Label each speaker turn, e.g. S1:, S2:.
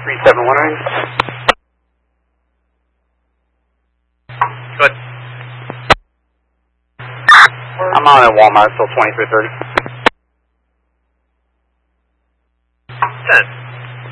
S1: 371 range.
S2: Good.
S1: I'm on at Walmart, still 2330.
S2: 10.